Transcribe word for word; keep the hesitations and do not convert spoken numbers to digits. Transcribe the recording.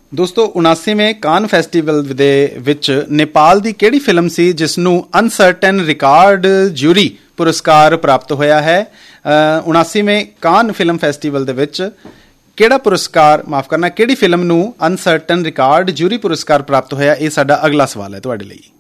ਦੋਸਤੋ, ਉਨਾਸੀਵੇਂ ਕਾਨ ਫੈਸਟੀਵਲ ਦੇ ਵਿੱਚ ਨੇਪਾਲ ਦੀ ਕਿਹੜੀ ਫਿਲਮ ਸੀ ਜਿਸ ਨੂੰ ਅਨਸਰਟਨ ਰਿਕਾਰਡ ਜਿਊਰੀ ਪੁਰਸਕਾਰ ਪ੍ਰਾਪਤ ਹੋਇਆ ਹੈ? ਉਨਾਸੀਵੇਂ ਕਾਨ ਫਿਲਮ ਫੈਸਟੀਵਲ ਦੇ ਵਿੱਚ ਕਿਹੜਾ ਪੁਰਸਕਾਰ ਮਾਫ ਕਰਨਾ ਕਿਹੜੀ ਫਿਲਮ ਨੂੰ ਅਨਸਰਟਨ ਰਿਕਾਰਡ ਜਿਊਰੀ ਪੁਰਸਕਾਰ ਪ੍ਰਾਪਤ ਹੋਇਆ? ਇਹ ਸਾਡਾ ਅਗਲਾ ਸਵਾਲ ਹੈ ਤੁਹਾਡੇ ਲਈ।